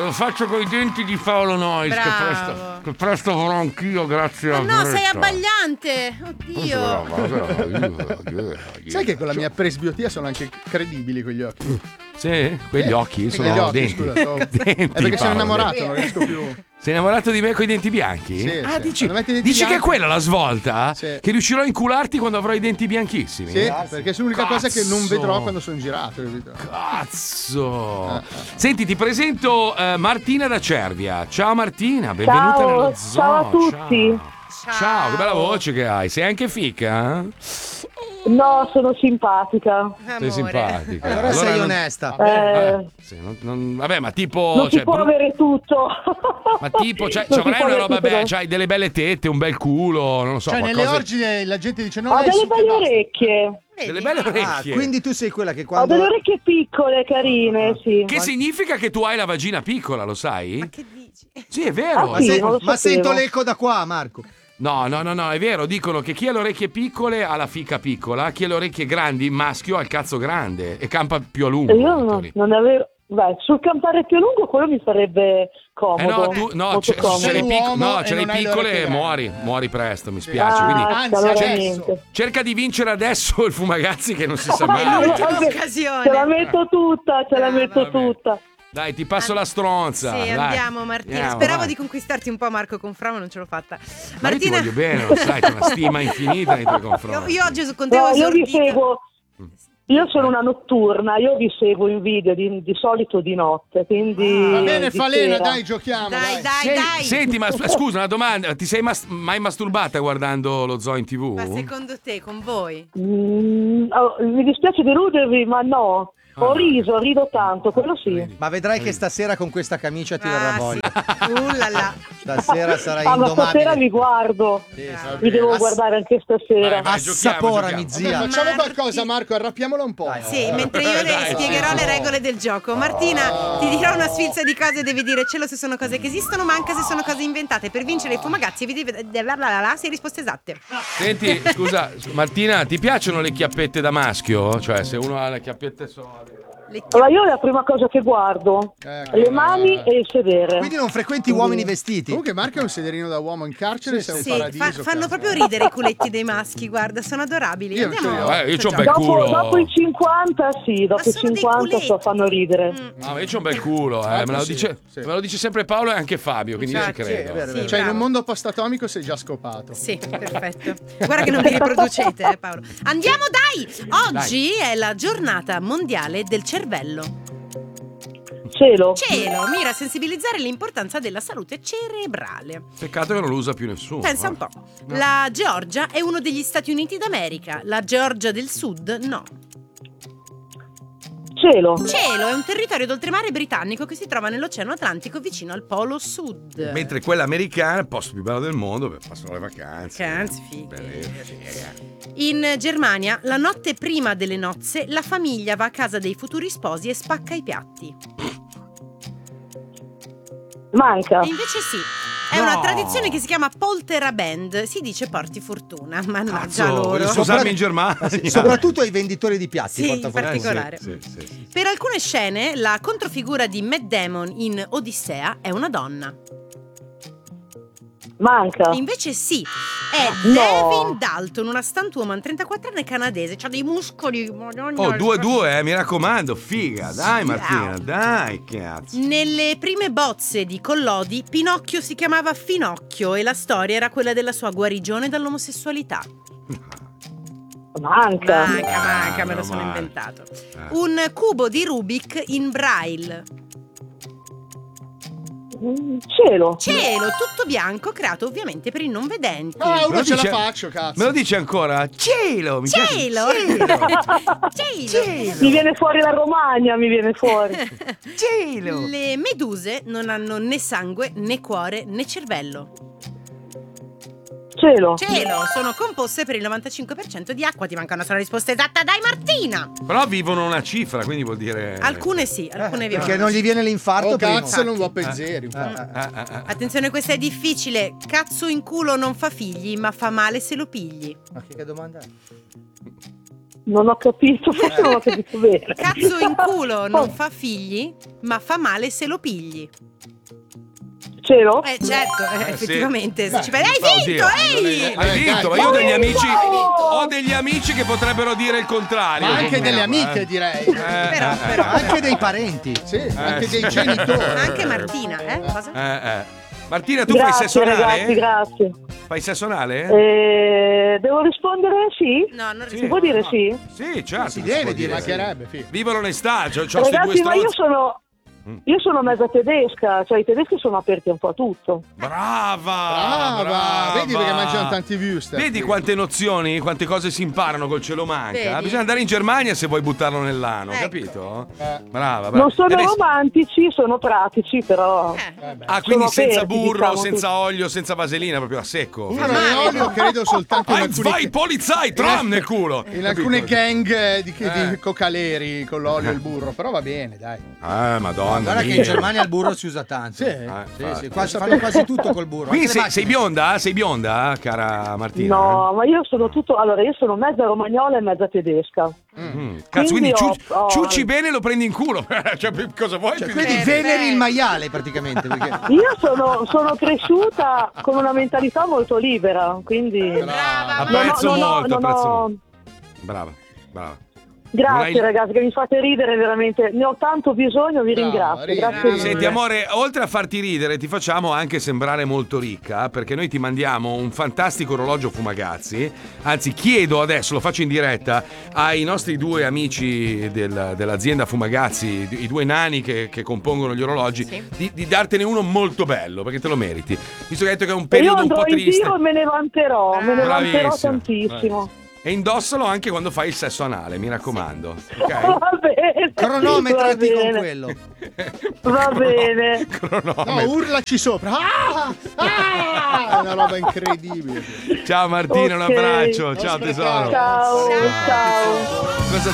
lo faccio con i denti di Paolo Noyes, che presto avrò anch'io, grazie a no, sei abbagliante. Oddio. Sai che con la mia presbiotia sono anche credibili quegli occhi? Sì, quegli occhi sono gli occhi, denti. scusa, Denti, è perché sono Paolo, innamorato, non riesco più. Sei innamorato di me con i denti bianchi? Sì, sì. Dici Quando metti i denti che è bianchi- quella la svolta? Sì. Che riuscirò a incularti quando avrò i denti bianchissimi? Sì, perché è l'unica cosa che non Cazzo. vedrò quando sono girato. Capito? Cazzo! Senti, ti presento Martina da Cervia. Ciao Martina, benvenuta nello zoo. Ciao a tutti. Ciao, che bella voce che hai. Sei anche fica? No, sono simpatica. Sei simpatica. Allora sei non- onesta. Sì, vabbè, ma tipo. Non si può avere tutto. Ma tipo, Non si avrai può una avere roba, tutto. c'hai delle belle tette, un bel culo, non lo so. Cioè, nelle qualcosa- orgine la gente dice no, Ho lei delle sì che belle no. orecchie. Delle belle orecchie. Quindi tu sei quella che Ho quando delle orecchie piccole, carine, sì. Che significa che tu hai la vagina piccola, lo sai? Ma che dici? Sì, è vero. Ah, sì, non lo ma sapevo. sento l'eco da qua, Marco. No, è vero. Dicono che chi ha le orecchie piccole ha la fica piccola, chi ha le orecchie grandi, maschio, ha il cazzo grande e campa più a lungo. E io non avevo. Beh, sul campare più a lungo quello mi sarebbe comodo. Molto comodo. ce l'hai uomo ce e l'hai non hai le piccole orecchie e grandi. muori presto, mi spiace. Quindi Anzi, allora adesso. niente. cerca di vincere adesso il Fumagazzi che non si sa mai. Occasione. Ce la metto tutta, ce la metto vabbè. tutta. Dai, ti passo la stronza. Sì, dai. andiamo Martina. Andiamo, Speravo vai. di conquistarti un po', Marco, con Fra, ma non ce l'ho fatta. Ma io ti Martina, voglio bene, lo sai, c'è una stima infinita nei tuoi confronti. io oggi con te ho No, io vi esordito. seguo. Io sono una notturna, io vi seguo in video di solito di notte, quindi Va bene, di Falena, sera. dai, giochiamo. Dai. Senti, ma scusa, una domanda. Ti sei mai masturbata guardando lo zoo in TV? Ma secondo te, con voi? Mi dispiace deludervi, ma no. Ho rido tanto, quello sì. Ma vedrai che stasera con questa camicia ti verrà voglia. Là. Stasera sarai Ma stasera indomabile. vi guardo. Vi devo guardare anche stasera. Vai, Assaporami, zia. Facciamo qualcosa, Marco, arrappiamolo un po'. Sì, mentre io le spiegherò le regole del gioco. Martina, ti dirò una sfilza di cose e devi dire cielo se sono cose che esistono, manca se sono cose inventate. Per vincere i Fumagazzi vi devi sei risposte esatte. Senti, scusa, Martina, ti piacciono le chiappette da maschio? Cioè, se uno ha le chiappette solide. Allora io è la prima cosa che guardo, le mani e il sedere. Quindi non frequenti uomini vestiti. Comunque Marco è un sederino da uomo in carcere, sei un Sì, paradiso. fanno cazzo. proprio ridere i culetti dei maschi, guarda, sono adorabili. Io c'ho un bel Dopo, culo. dopo i 50, sì, dopo i 50 fanno ridere. No, ma io c'ho un bel culo, me lo dice sempre Paolo e anche Fabio, quindi io ci credo. Sì, Cioè, in bravo. un mondo post-atomico sei già scopato. Sì, perfetto. Guarda che non vi riproducete, Paolo. Andiamo, dai! Oggi è la giornata mondiale del cervello. Cielo. Cielo mira a sensibilizzare l'importanza della salute cerebrale. Peccato che non lo usa più nessuno. Pensa un po'. La Georgia è uno degli Stati Uniti d'America, la Georgia del Sud no. Cielo. Cielo è un territorio d'oltremare britannico che si trova nell'Oceano Atlantico vicino al Polo Sud. Mentre quella americana è il posto più bello del mondo per passare le vacanze. Vacanze, fighe. Bellissimo. In Germania, la notte prima delle nozze, la famiglia va a casa dei futuri sposi e spacca i piatti. Manca. E invece sì. È una tradizione che si chiama polterabend. Si dice porti fortuna. Mannaggia loro. Sposarmi in Germania. Soprattutto ai venditori di piatti. Sì, porta in fortuna. particolare. Sì. Per alcune scene, la controfigura di Matt Damon in Odissea è una donna. Manca. Invece sì, è No. Devin Dalton, una stuntwoman 34enne canadese, c'ha dei muscoli. Oh, 2-2, mi raccomando, figa. Dai, Martina, dai, cazzo. Nelle prime bozze di Collodi, Pinocchio si chiamava Finocchio e la storia era quella della sua guarigione dall'omosessualità. Manca. Manca, me lo sono inventato. Un cubo di Rubik in braille. Cielo. Cielo, tutto bianco, creato ovviamente per i non vedenti. Ah, uno lo ce la dice- faccio, cazzo. Me lo dici ancora? Cielo! Mi piace. Cielo! Cielo! Mi viene fuori la Romagna, mi viene fuori. Cielo! Le meduse non hanno né sangue, né cuore, né cervello. Cielo. Cielo, sono composte per il 95% di acqua. Ti manca una sola risposta esatta, dai Martina! Però vivono una cifra, quindi vuol dire... Alcune sì, alcune vivono. Perché non gli viene l'infarto Oh, prima. cazzo, non va per zeri. Attenzione, questa è difficile. Cazzo in culo non fa figli, ma fa male se lo pigli. Ma che domanda è? Non ho capito, forse non ho capito bene. Cazzo in culo non fa figli, ma fa male se lo pigli. Cielo? Certo, effettivamente. Se ci pensi, Oddio, hai vinto, ma io ho degli amici che potrebbero dire il contrario. Ma anche delle amiche, direi. Però. Anche dei parenti. Sì, anche dei genitori. Anche Martina, Cosa? Martina, tu fai sesso anale? Ragazzi, grazie. Fai sesso anale? Devo rispondere sì? No, non Si può dire sì? Sì, certo. Si deve dire, mancherebbe, figo. Viva l'onestà, c'ho sti Ragazzi, due ma stronzi. io sono mezza tedesca, cioè i tedeschi sono aperti un po' a tutto. Brava. Vedi perché mangiano tanti wuster. Vedi quante nozioni, quante cose si imparano col cielo manca. Vedi? Bisogna andare in Germania se vuoi buttarlo nell'ano, Ecco. capito? Brava. Non sono Adesso- romantici, sono pratici, però. quindi sono senza aperti, burro, diciamo, senza olio, senza vaselina, proprio a secco. Uno non è olio, credo soltanto in Ein, zwei, alcune, Polizei, tram nel culo. in alcune gang di cocaleri con l'olio e il burro, però va bene, dai. Madonna. Guarda che mia. in Germania il burro si usa tanto. Sì. Fanno quasi tutto col burro. Quindi anche le sei bionda? Sei bionda, cara Martina? No, ma io sono io sono mezza romagnola e mezza tedesca. Cazzo, quindi ho- ciucci bene e lo prendi in culo. Cioè, cosa vuoi? più di- Quindi veneri il maiale praticamente. Perché... Io sono cresciuta con una mentalità molto libera, quindi Brava. Apprezzo molto, apprezzo ho... molto. Brava. Grazie Non hai- ragazzi, che mi fate ridere veramente. Ne ho tanto bisogno, vi ringrazio. ridi. Grazie mille. Senti amore, oltre a farti ridere ti facciamo anche sembrare molto ricca, perché noi ti mandiamo un fantastico orologio Fumagazzi. Anzi, chiedo adesso, lo faccio in diretta, ai nostri due amici dell'azienda Fumagazzi, i due nani che compongono gli orologi, di dartene uno molto bello, perché te lo meriti. Visto che hai detto che è un Io periodo un po' andrò in triste. giro e me ne vanterò, Bravissimo. tantissimo. E indossalo anche quando fai il sesso anale, mi raccomando. Ok? Va bene. Cronometrati Va con bene. quello. Va bene. No, urlaci sopra. È una roba incredibile. Ciao Martina, un Ok. abbraccio. Ciao tesoro. Ciao. Cosa